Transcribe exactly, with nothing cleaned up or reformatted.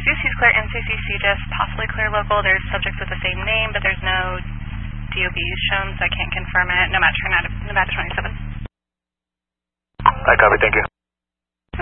two, C's clear N C C C G I S, possibly clear local. There's subjects with the same name, but there's no D O Bs shown, so I can't confirm it. No match for Nevada twenty-seven. I copy, thank you.